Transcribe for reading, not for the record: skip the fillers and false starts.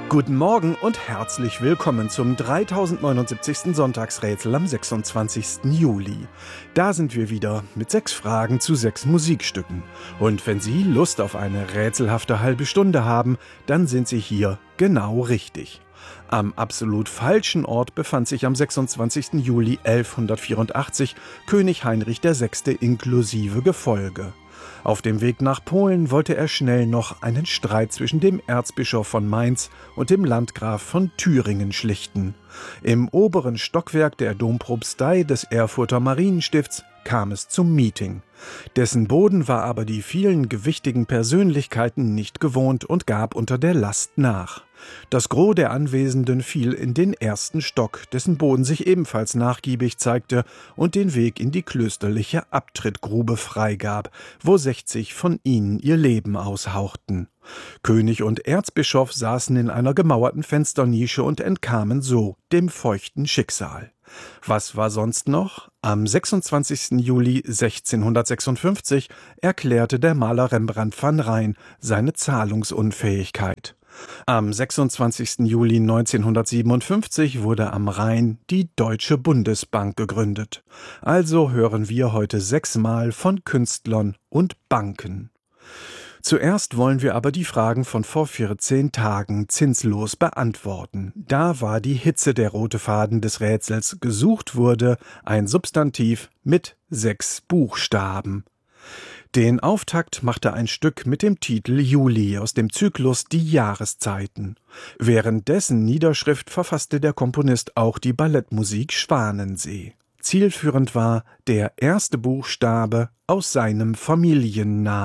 Guten Morgen und herzlich willkommen zum 3079. Sonntagsrätsel am 26. Juli. Da sind wir wieder mit 6 Fragen zu 6 Musikstücken. Und wenn Sie Lust auf eine rätselhafte halbe Stunde haben, dann sind Sie hier genau richtig. Am absolut falschen Ort befand sich am 26. Juli 1184 König Heinrich VI. Inklusive Gefolge. Auf dem Weg nach Polen wollte er schnell noch einen Streit zwischen dem Erzbischof von Mainz und dem Landgraf von Thüringen schlichten. Im oberen Stockwerk der Dompropstei des Erfurter Marienstifts kam es zum Meeting. Dessen Boden war aber die vielen gewichtigen Persönlichkeiten nicht gewohnt und gab unter der Last nach. Das Gros der Anwesenden fiel in den ersten Stock, dessen Boden sich ebenfalls nachgiebig zeigte und den Weg in die klösterliche Abtrittgrube freigab, wo 60 von ihnen ihr Leben aushauchten. König und Erzbischof saßen in einer gemauerten Fensternische und entkamen so dem feuchten Schicksal. Was war sonst noch? Am 26. Juli 1656 erklärte der Maler Rembrandt van Rijn seine Zahlungsunfähigkeit. Am 26. Juli 1957 wurde am Rhein die Deutsche Bundesbank gegründet. Also hören wir heute 6-mal von Künstlern und Banken. Zuerst wollen wir aber die Fragen von vor 14 Tagen zinslos beantworten. Da war die Hitze der rote Faden des Rätsels. Gesucht wurde ein Substantiv mit 6 Buchstaben. Den Auftakt machte ein Stück mit dem Titel Juli aus dem Zyklus Die Jahreszeiten. Während dessen Niederschrift verfasste der Komponist auch die Ballettmusik Schwanensee. Zielführend war der erste Buchstabe aus seinem Familiennamen.